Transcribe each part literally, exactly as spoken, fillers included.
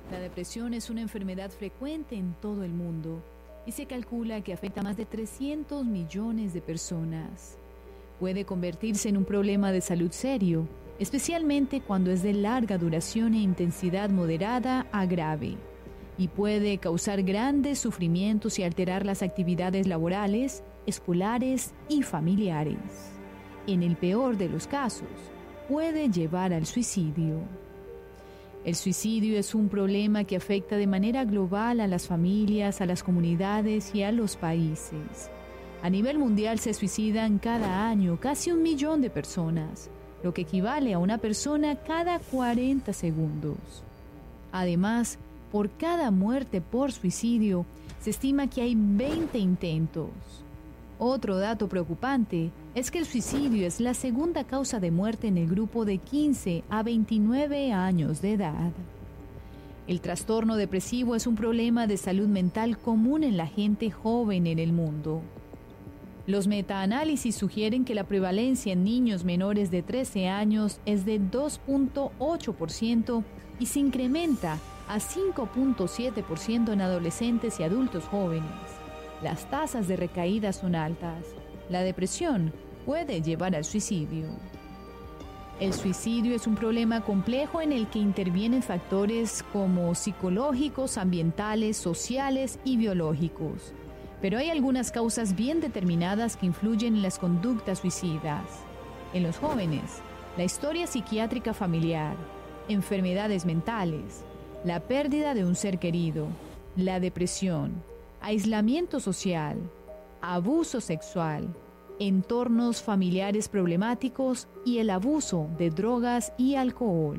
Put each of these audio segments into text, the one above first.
La depresión es una enfermedad frecuente en todo el mundo y se calcula que afecta a más de trescientos millones de personas. Puede convertirse en un problema de salud serio, especialmente cuando es de larga duración e intensidad moderada a grave, y puede causar grandes sufrimientos y alterar las actividades laborales, escolares y familiares. En el peor de los casos, puede llevar al suicidio. El suicidio es un problema que afecta de manera global a las familias, a las comunidades y a los países. A nivel mundial se suicidan cada año casi un millón de personas, lo que equivale a una persona cada cuarenta segundos. Además, por cada muerte por suicidio, se estima que hay veinte intentos. Otro dato preocupante es que el suicidio es la segunda causa de muerte en el grupo de quince a veintinueve años de edad. El trastorno depresivo es un problema de salud mental común en la gente joven en el mundo. Los metaanálisis sugieren que la prevalencia en niños menores de trece años es de dos punto ocho por ciento y se incrementa a cinco punto siete por ciento en adolescentes y adultos jóvenes. Las tasas de recaída son altas. La depresión puede llevar al suicidio. El suicidio es un problema complejo en el que intervienen factores como psicológicos, ambientales, sociales y biológicos. Pero hay algunas causas bien determinadas que influyen en las conductas suicidas. En los jóvenes, la historia psiquiátrica familiar, enfermedades mentales, la pérdida de un ser querido, la depresión, aislamiento social, abuso sexual, entornos familiares problemáticos y el abuso de drogas y alcohol.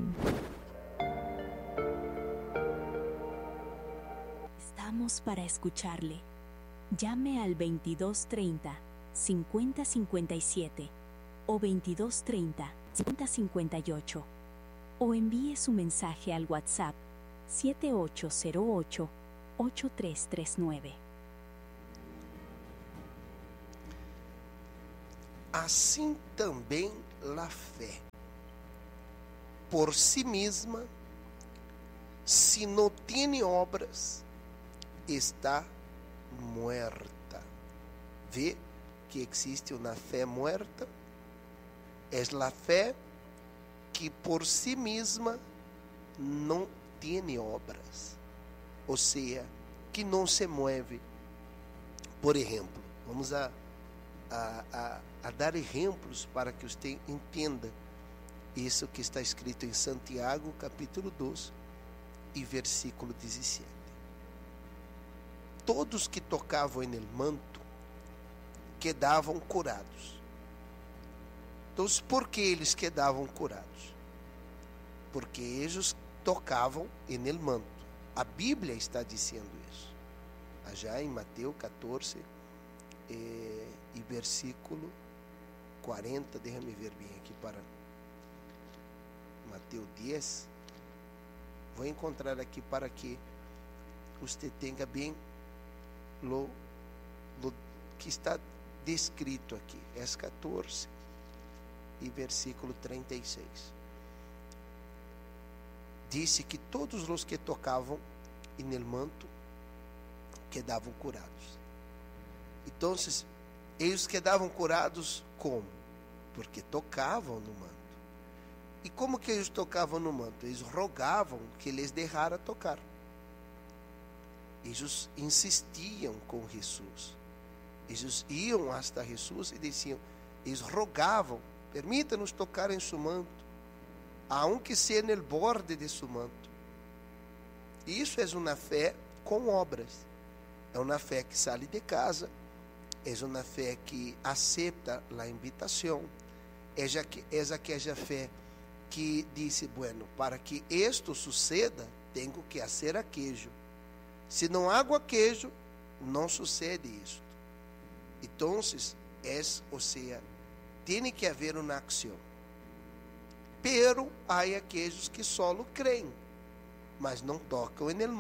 Estamos para escucharle. Llame al veintidós treinta, cincuenta cincuenta y siete o veintidós treinta, cincuenta cincuenta y ocho o envíe su mensaje al WhatsApp siete ocho cero ocho, ocho tres tres nueve. Assim também a fé, por si mesma, se não tem obras, está muerta. Vê que existe uma fé muerta? É a fé que por si mesma não tem obras, ou seja, que não se move. Por exemplo, vamos a, a, a, a dar exemplos para que você entenda isso que está escrito em Santiago, capítulo dois, e versículo dezessete. Todos que tocavam em el manto quedavam curados. Então, por que eles quedavam curados? Porque eles tocavam em el manto. A Bíblia está dizendo isso. Já em Mateus catorze eh, e versículo quarenta, deixa-me ver bem aqui para Mateus dez. Vou encontrar aqui para que você tenha bem Lo, lo que está descrito aqui, é catorze e versículo trinta e seis. Disse que todos os que tocavam en el manto quedavam curados. Então, eles quedavam curados como? Porque tocavam no manto. E como que eles tocavam no manto? Eles rogavam que eles deixaram tocar. Eles insistiam com Jesus. Eles iam hasta Jesus e diziam, eles rogavam, permita-nos tocar em seu manto, aunque seja no borde de seu manto. E isso é uma fé com obras. É uma fé que sai de casa, é uma fé que aceita a invitação, é aquela fé que diz, bueno, para que isto suceda, tenho que fazer aquilo. Se não hago aquello, não sucede isto. Então, é, ou seja, tem que haver uma ação. Pero há aqueles que só creem, mas não tocam en el